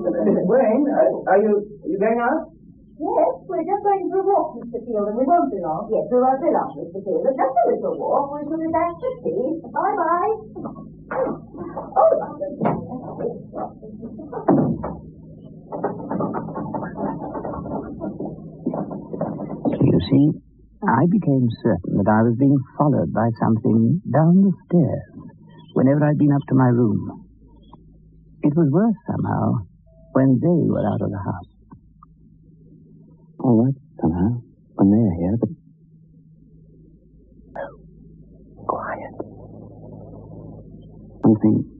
Miss Wayne, are you going out? Yes, we're just going for a walk, Mr. Field, and we won't be long. Yes, we won't be long, Mr. Field. But just a little walk. We shall be back to tea. Bye-bye. Oh, You see, I became certain that I was being followed by something down the stairs whenever I'd been up to my room. It was worse somehow when they were out of the house. All right, somehow, when they're here, but... Oh, quiet. Something